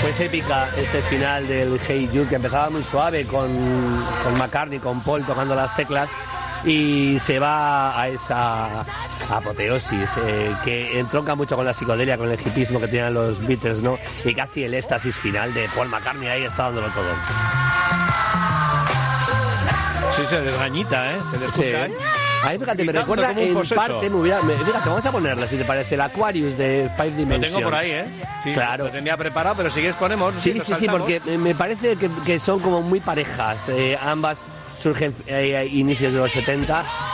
Pues épica este final del Hey Jude, que empezaba muy suave con McCartney, con Paul tocando las teclas, y se va a esa apoteosis que entronca mucho con la psicodelia, con el hipismo que tenían los Beatles, ¿no? Y casi el éxtasis final de Paul McCartney ahí está dándolo todo. Sí, se desgañita, ¿eh? Se le escucha, Sí. Ahí, fíjate, me recuerda en parte, fíjate, vamos a ponerla, si te parece, el Aquarius de Five Dimensions. Lo tengo por ahí, ¿eh? Sí, claro. Lo tenía preparado, pero si quieres ponemos. Sí, porque me parece que son como muy parejas. Ambas surgen a inicios de los 70